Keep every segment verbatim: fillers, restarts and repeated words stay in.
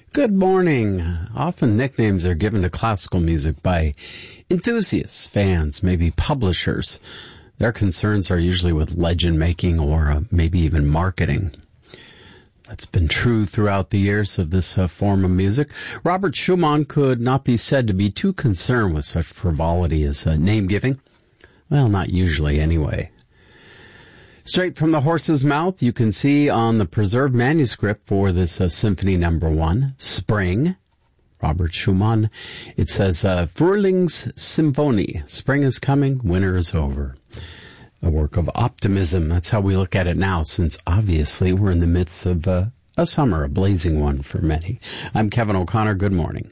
Good morning. Often nicknames are given to classical music by enthusiasts, fans, maybe publishers. Their concerns are usually with legend making or uh, maybe even marketing. That's been true throughout the years of this uh, form of music. Robert Schumann could not be said to be too concerned with such frivolity as uh, name-giving. Well, not usually anyway. Straight from the horse's mouth, you can see on the preserved manuscript for this uh, Symphony Number One, Spring, Robert Schumann, it says, uh, Frühlings Symphonie, spring is coming, winter is over. A work of optimism. That's how we look at it now, since obviously we're in the midst of uh, a summer, a blazing one for many. I'm Kevin O'Connor. Good morning.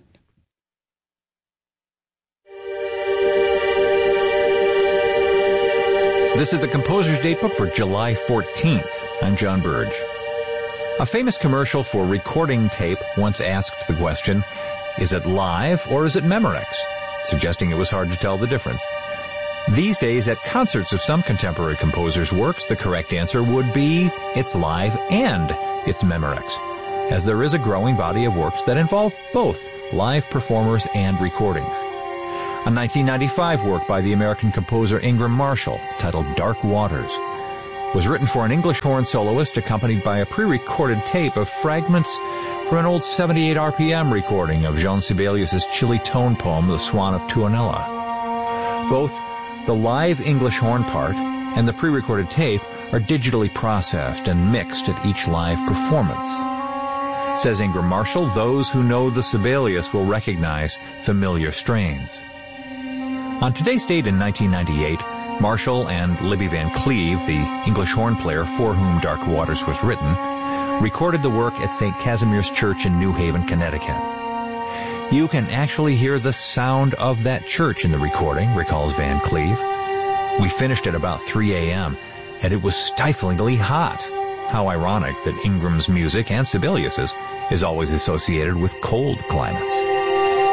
This is the Composer's Datebook for July fourteenth. I'm John Burge. A famous commercial for recording tape once asked the question, is it live or is it Memorex? Suggesting it was hard to tell the difference. These days, at concerts of some contemporary composers' works, the correct answer would be it's live and it's Memorex, as there is a growing body of works that involve both live performers and recordings. A nineteen ninety-five work by the American composer Ingram Marshall, titled Dark Waters, was written for an English horn soloist accompanied by a pre-recorded tape of fragments from an old seventy-eight R P M recording of Jean Sibelius's chilly tone poem, The Swan of Tuonela. Both the live English horn part and the pre-recorded tape are digitally processed and mixed at each live performance. Says Ingram Marshall, those who know the Sibelius will recognize familiar strains. On today's date in nineteen ninety-eight, Marshall and Libby Van Cleve, the English horn player for whom Dark Waters was written, recorded the work at Saint Casimir's Church in New Haven, Connecticut. You can actually hear the sound of that church in the recording, recalls Van Cleve. We finished at about three a.m., and it was stiflingly hot. How ironic that Ingram's music and Sibelius's is always associated with cold climates.